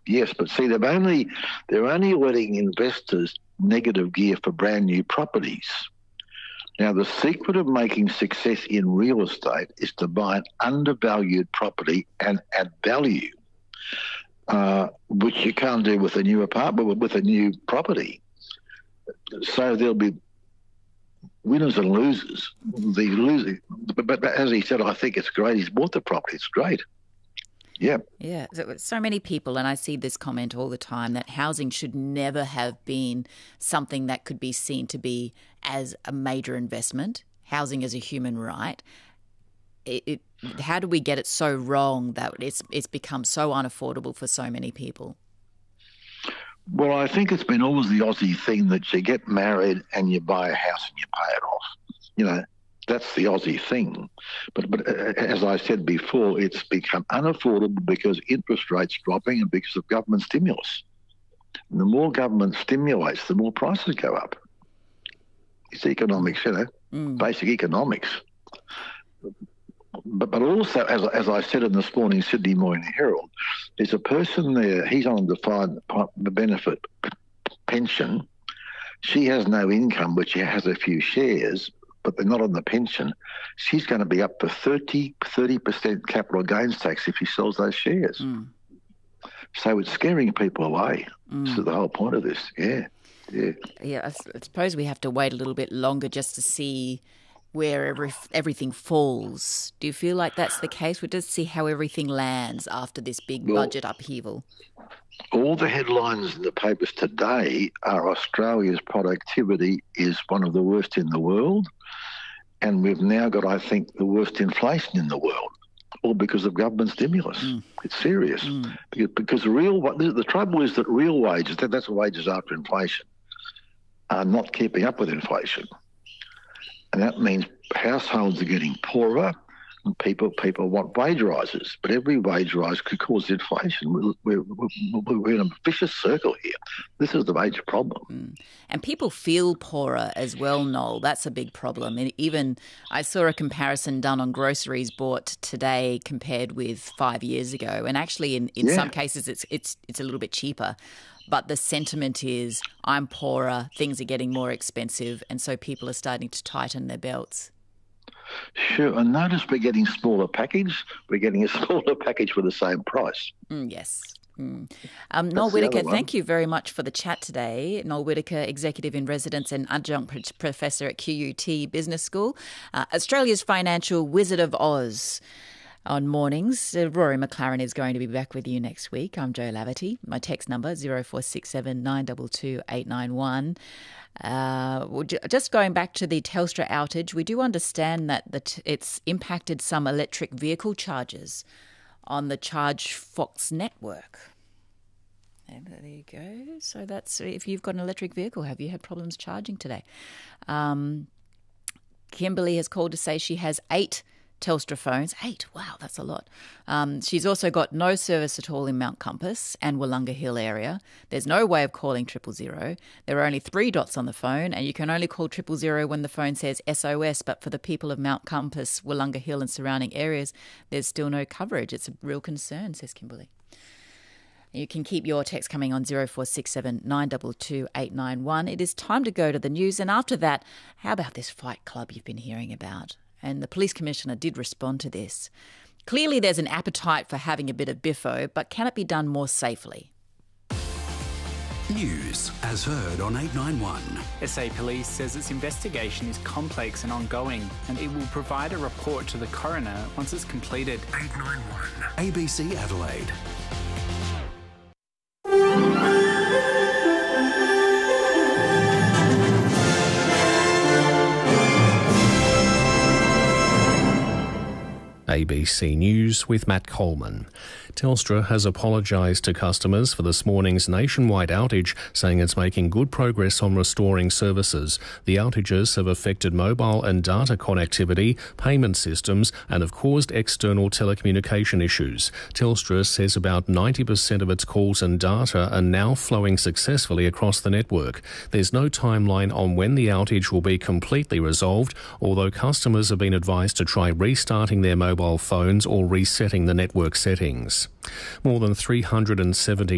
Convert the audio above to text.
Yes, but see, they're only letting investors negative gear for brand new properties. Now, the secret of making success in real estate is to buy an undervalued property and add value, which you can't do with a new apartment, but with a new property. So there'll be winners and losers. The loser, but as he said, I think it's great. He's bought the property. It's great. Yeah. Yeah. So many people, and I see this comment all the time, that housing should never have been something that could be seen to be as a major investment. Housing is a human right. How do we get it so wrong that it's become so unaffordable for so many people? Well, I think it's been always the Aussie thing that you get married and you buy a house and you pay it off. You know, that's the Aussie thing. But as I said before, it's become unaffordable because interest rates dropping and because of government stimulus. And the more government stimulates, the more prices go up. It's economics, basic economics. But also, as I said in this morning's Sydney Morning Herald, there's a person there, he's on a defined benefit pension. She has no income, but she has a few shares, but they're not on the pension. She's going to be up to 30% capital gains tax if she sells those shares. So it's scaring people away. This is the whole point of this. Yeah. I suppose we have to wait a little bit longer just to see where everything falls. Do you feel like that's the case? We'll just see how everything lands after this big budget upheaval. All the headlines in the papers today are Australia's productivity is one of the worst in the world, and we've now got, I think, the worst inflation in the world, all because of government stimulus. It's serious. Because the trouble is that real wages, that's wages after inflation, are not keeping up with inflation. And that means households are getting poorer and people want wage rises. But every wage rise could cause inflation. We're in a vicious circle here. This is the major problem. And people feel poorer as well, Noel. That's a big problem. And even I saw a comparison done on groceries bought today compared with 5 years ago. And actually in some cases it's a little bit cheaper. But the sentiment is, I'm poorer, things are getting more expensive, and so people are starting to tighten their belts. Sure, and notice we're getting smaller package. We're getting a smaller package for the same price. Yes. Noel Whittaker, thank you very much for the chat today. Noel Whittaker, Executive in Residence and Adjunct Professor at QUT Business School, Australia's financial Wizard of Oz. On mornings, Rory McLaren is going to be back with you next week. I'm Jo Laverty. My text number 0467 922 891. Just going back to the Telstra outage, we do understand that it's impacted some electric vehicle charges on the Charge Fox network. And there you go. So that's if you've got an electric vehicle, have you had problems charging today? Kimberly has called to say she has 8 Telstra phones. 8, wow, that's a lot. She's also got no service at all in Mount Compass and Wollonga Hill area. There's no way of calling 000. There are only 3 dots on the phone, and you can only call 000 when the phone says SOS, but for the people of Mount Compass, Wollonga Hill and surrounding areas, there's still no coverage. It's a real concern, says Kimberly. You can keep your text coming on 0467 922 891. It is time to go to the news, and after that, how about this fight club you've been hearing about? And the Police Commissioner did respond to this. Clearly there's an appetite for having a bit of biffo, but can it be done more safely? News as heard on 891. SA Police says its investigation is complex and ongoing, and it will provide a report to the coroner once it's completed. 891 ABC Adelaide. ABC News with Matt Coleman. Telstra has apologised to customers for this morning's nationwide outage, saying it's making good progress on restoring services. The outages have affected mobile and data connectivity, payment systems, and have caused external telecommunication issues. Telstra says about 90% of its calls and data are now flowing successfully across the network. There's no timeline on when the outage will be completely resolved, although customers have been advised to try restarting their mobile phones or resetting the network settings. More than 370